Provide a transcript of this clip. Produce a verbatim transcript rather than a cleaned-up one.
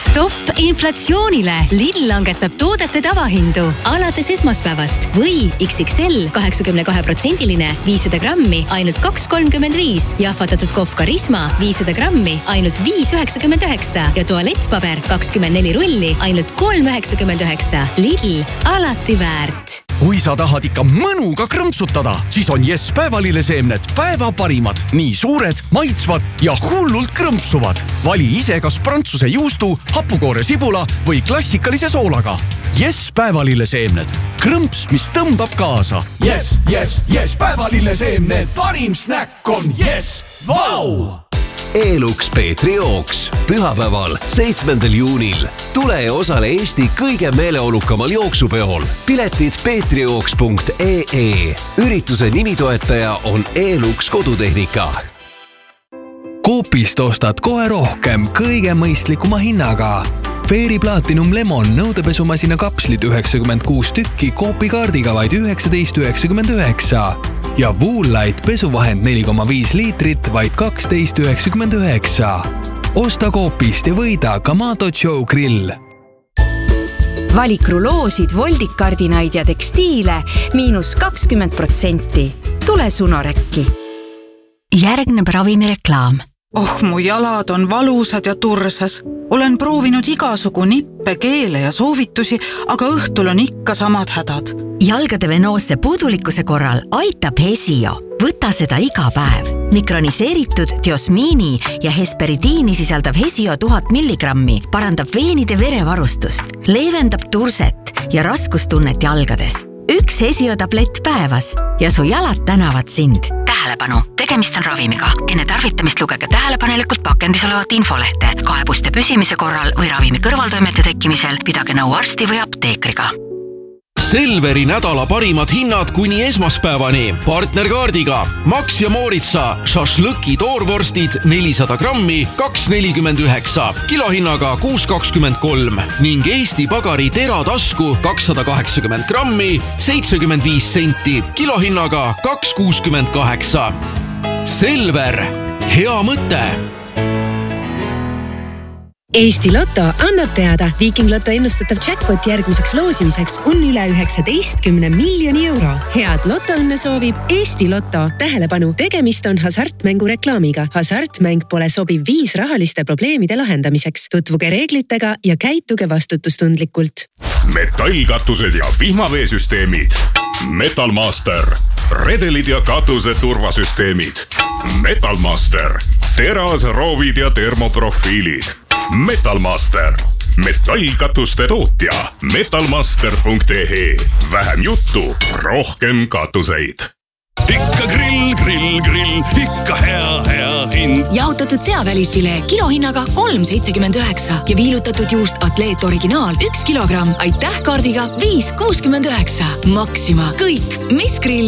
Stopp inflatsioonile! Lidl langetab toodete tavahindu alates esmaspäevast või X X L kaheksakümne kahe protsendiline viissada grammi ainult kaks kolmkümmend viis, jahvatatud kohv Karisma viissada grammi ainult viis üheksakümmend üheksa ja tualettpaber kakskümmend neli rulli ainult kolm üheksakümmend üheksa. Lidl, alati väärt. Kui sa tahad ikka mõnuga krõmpsutada, siis on Yes päevalilleseemned päeva parimad. Nii suured, maitsvad ja hullult krõmpsuvad. Vali ise kas prantsuse juustu, hapukoore sibula või klassikalise soolaga. Yes päevalilleseemned. Krõmps, mis tõmbab kaasa. Yes, yes, yes päevalilleseemned. Parim snäkk on Yes. Vau! Elux Peetri jooks. Pühapäeval, seitsmendal juunil. Tule ja osale Eesti kõige meeleolukamal jooksupeol. Piletid peetrijooks punkt ee. Ürituse nimitoetaja on Elux kodutehnika. Coopist ostad kohe rohkem kõige mõistlikuma hinnaga. Fairy Platinum Lemon nõudepesumasina kapslid üheksakümmend kuus tükki Coopi kaardiga vaid üheksateist üheksakümmend üheksa ja Woollight pesuvahend neli koma viis liitrit vaid kaksteist üheksakümmend üheksa. Osta Coopist ja võida Kamato Joe grill. Valik ruloosid, voldikardinaid ja tekstiile miinus kakskümmend protsenti. Tule Sunorekki. Järgneb ravimireklaam. Oh, mu jalad on valusad ja tursas. Olen proovinud igasugu nippe, keele ja soovitusi, aga õhtul on ikka samad hädad. Jalgade venoosse puudulikkuse korral aitab Hesio. Võta seda iga päev. Mikroniseeritud diosmiini ja hesperidiini sisaldav Hesio tuhat milligrammi parandab veenide verevarustust, leevendab turset ja raskustunnet jalgades. Üks Hesio tablett päevas ja su jalad tänavad sind. Tähelepanu, tegemist on ravimiga. Enne tarvitamist lugege tähelepanelikult pakendis olevat infolehte. Kaebuste püsimise korral või ravimi kõrvaltoimete tekkimisel pidage nõu arsti või apteekriga. Selveri nädala parimad hinnad kuni esmaspäevani. Partnerkaardiga Max ja Mooritsa šašlõki toorvorstid nelisada grammi kaks nelikümmend üheksa, kilohinnaga kuus kakskümmend kolm ning Eesti Pagari teratasku kakssada kaheksakümmend grammi seitsekümmend viis senti, kilohinnaga kaks kuuskümmend kaheksa. Selver, hea mõte! Eesti Lotto annab teada, Viking Lotto ennustatav jackpot järgmiseks loosimiseks on üle üheksateistkümne miljoni euro. Head lotoõnne soovib Eesti Lotto. Tähelepanu, tegemist on hasartmängu reklaamiga. Hasartmäng pole sobiv viis rahaliste probleemide lahendamiseks. Tutvuge reeglitega ja käituge vastutustundlikult. Metallkatused ja vihmaveesüsteemid. Metalmaster. Redelid ja katuse turvasüsteemid. Metalmaster. Teras, roovid ja termoprofiilid. Metalmaster. Metallkatuste tootja. metalmaster punkt ee. Vähem juttu, rohkem katuseid. Ikka grill, grill, grill, ikka hea, hea hind. Jahutatud seavälisfilee kilohinnaga kolm seitsekümmend üheksa ja viilutatud juust Atleet originaal üks kilogramm. Aitäh kaardiga viis kuuskümmend üheksa. Maxima. Kõik, mis grill